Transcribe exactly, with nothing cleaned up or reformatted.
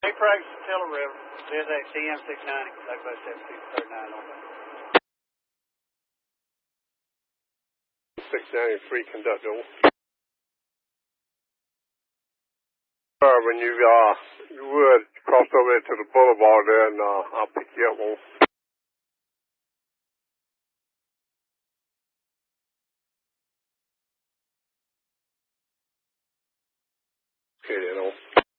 We practice the Tiller River. There's that T M six ninety. They both seven two thirty-nine on that. six ninety-three conductor. Uh, when you, uh, you would cross over into the boulevard there, and uh, I'll pick you up on. Okay, then.